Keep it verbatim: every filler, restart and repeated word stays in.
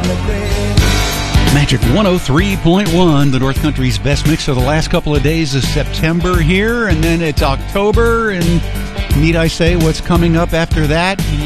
Magic one oh three point one, the North Country's best mix of the last couple of days of September here, and then it's October, and need I say what's coming up after that?